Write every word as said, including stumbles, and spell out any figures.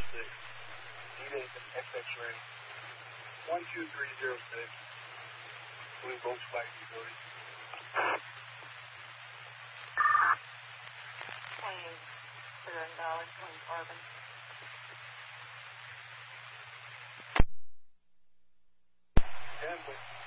six. D-David X-X-Ray one two three zero six. Blue Volkswagen Utility. twenty-eight, Sugar and Valley, twenty Carbon. Ten,